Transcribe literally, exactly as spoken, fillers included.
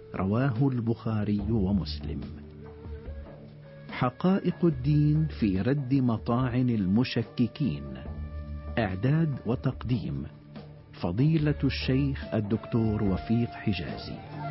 رواه البخاري ومسلم. حقائق الدين في رد مطاعن المشككين. إعداد وتقديم فضيلة الشيخ الدكتور وفيق حجازي.